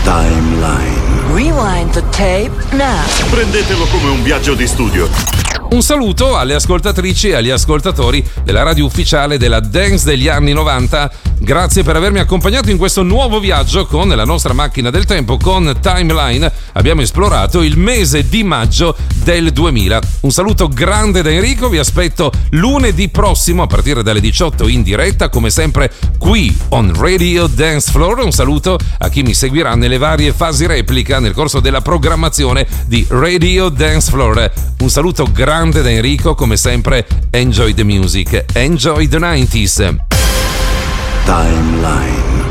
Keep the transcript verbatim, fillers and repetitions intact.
Timeline. Rewind the tape now. Prendetelo come un viaggio di studio. Un saluto alle ascoltatrici e agli ascoltatori della radio ufficiale della dance degli anni novanta. Grazie per avermi accompagnato in questo nuovo viaggio con la nostra macchina del tempo. Con Timeline abbiamo esplorato il mese di maggio del duemila. Un saluto grande da Enrico, vi aspetto lunedì prossimo a partire dalle diciotto in diretta, come sempre qui on Radio Dance Floor. Un saluto a chi mi seguirà nelle varie fasi replica nel corso della programmazione di Radio Dance Floor. Un saluto grande da Enrico, come sempre enjoy the music, enjoy the nineties. Timeline.